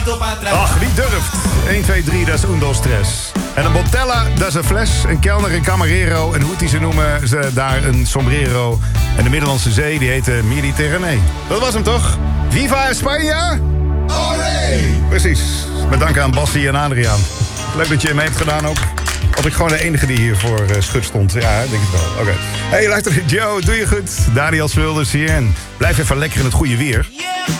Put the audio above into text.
Ach, wie durft? 1, 2, 3, dat is un, dos, tres. En een botella, dat is een fles. Een kelner, een camarero. En hoe die ze noemen ze daar een sombrero. En de Middellandse Zee, die heet de Mediterranee. Dat was hem toch? Viva España! Olé! Precies. Met dank aan Bassie en Adriaan. Leuk dat je mee hebt gedaan ook. Was ik gewoon de enige die hier voor schut stond? Ja, denk ik wel. Oké. Hey, luister, Joe, doe je goed. Daniel Smulders hier. En blijf even lekker in het goede weer.